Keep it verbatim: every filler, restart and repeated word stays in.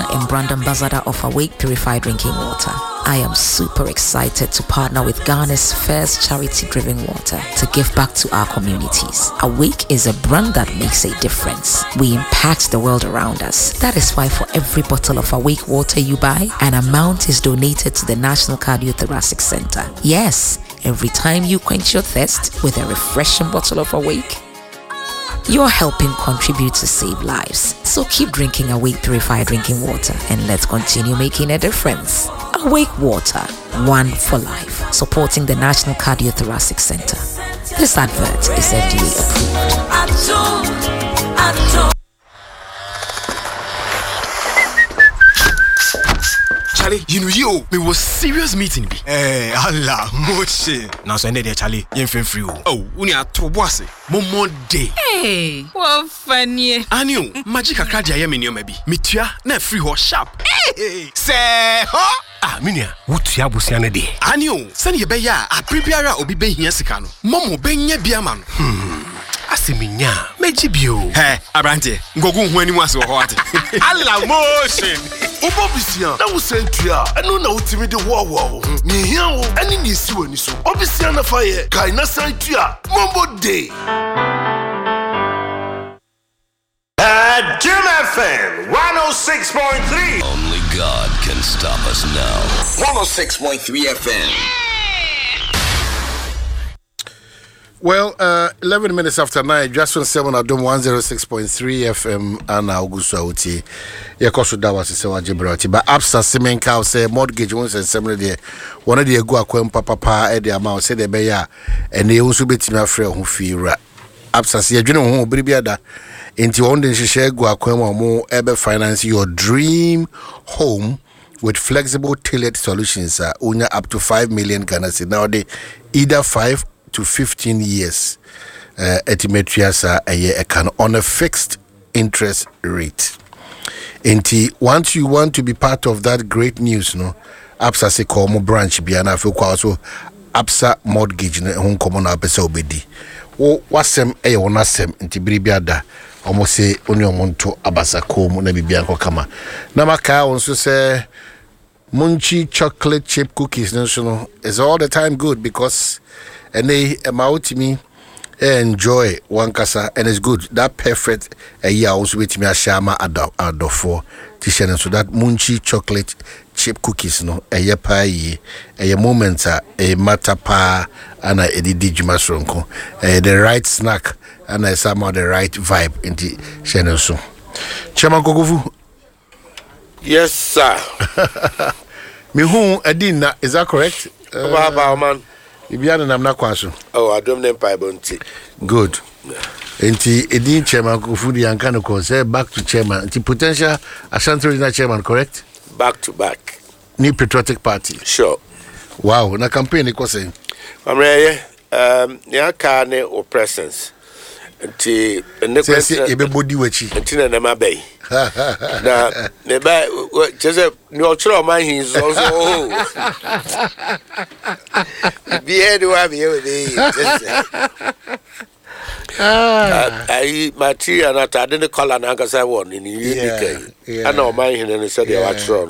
and brand ambassador of Awake Purified Drinking Water. I am super excited to partner with Ghana's first charity-driven water to give back to our communities. Awake is a brand that makes a difference. We impact the world around us. That is why for every bottle of Awake water you buy, an amount is donated to the National Cardiothoracic Center. Yes, every time you quench your thirst with a refreshing bottle of Awake, you're helping contribute to save lives. So keep drinking Awake Purified Drinking Water and let's continue making a difference. Awake Water, one for life, supporting the National Cardiothoracic Center. This advert is F D A approved. Charlie, you know you, we was serious meeting be. Eh, Allah, moche. Now so there Charlie, you feel free. Oh, uni a to boss. Momo day. Hey, what funny. Anio, magic akadi ayem in your maybe. Mitua na free ho sharp. Hey, say, huh? Ah, minia, wutua busiane de. Anio, send ye be ya, a prebiara obi be hia sika no. Momo be nya bia ma no. Hmm. Asiminya, mejibio. Hey, abrante, ngogu hu ani mu ase ho ate. Allah motion. Obobisia, na wo sentua, eno na utimi de wo wo. Ni hia wo, ani ni si wani so. Obisia na fa ye, kai na sentua, Mombo Day. At Jim F M one oh six point three. Only God can stop us now. one oh six point three F M. Well, uh, eleven minutes after nine, just on seven at Dome one oh six point three F M, and Augusto Auti. Yakosu Dawas is a Gibraltar. But Absa Semenka say mortgage ones and seven day. One of the Agua Quem Papa Eddie Amount said the Beya, and they also bet me a friend who feel Absa see a general home, Bribiada. Into one day, she share Gua Quem or more ever finance your dream home with flexible tailored solutions. Uh, Unya up to five million Ghana now they either five to fifteen years uh, etimetriasa a year can on a fixed interest rate. Enti once you want to be part of that great news, no, Absa se call mo branch biana fe kwa so Absa mortgage ne hon komo na pesa obedi. Wo wasem e wona sem enti biribia da omo se oni omonto abasa kom na bibia nko kama. Na maka won so se Munchi chocolate chip cookies no so no is all the time good because and they amount me enjoy one kasa and it's good that perfect a year also with me a shama ado for t-shirt so that Munchi chocolate chip cookies no a year pie a moment a matter pa and a digima sonko the right snack and I somehow the right vibe in the channel so Chairman Kokofu. Yes, sir. Me who Adina, is that correct? Uh, man. Ibiana I'm not kwaso. Oh, I don't know Pibonti. Good. Enti Edin Chairman Kufudi and Kanoko say back to chairman. The potential Ashanti Regional Chairman, correct? Back to back. New Patriotic Party. Sure. Wow, na campaign iko say. Amreye, um ya kane o presence. Enti ne kwese ebe body wechi. Enti na na mabey. Na ne ba chese ni o chiro man hin so so. Bi head wa bi we Ah, I material na ta de color na ga say one ni ni ni kai. Ana o man hin ni say dey wa chiro.